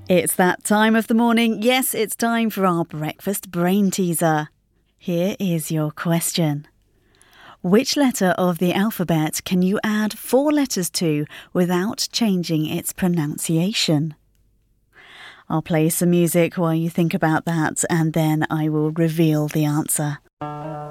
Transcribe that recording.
It's that time of the morning. Yes, it's time for our breakfast brain teaser. Here is your question. Which letter of the alphabet can you add 4 letters to without changing its pronunciation? I'll play some music while you think about that, and then I will reveal the answer.